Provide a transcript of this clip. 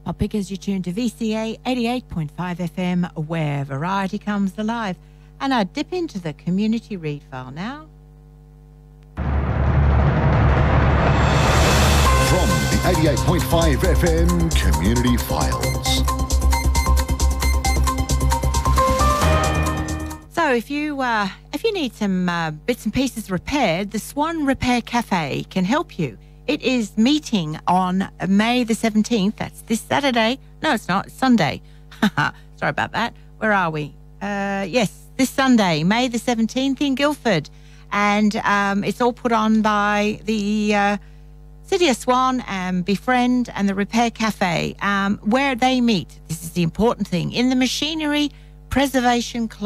I'll pick as you tune to VCA 88.5 FM, where variety comes alive. And I dip into the community read file now. From the 88.5 FM Community Files. So if you need some bits and pieces repaired, the Swan Repair Cafe can help you. It is meeting on May the 17th. That's this Saturday. No, it's not. It's Sunday. Sorry about that. Where are we? Yes, this Sunday, May the 17th in Guildford. And it's all put on by the City of Swan and Befriend and the Repair Cafe, where they meet. This is the important thing. In the Machinery Preservation Club.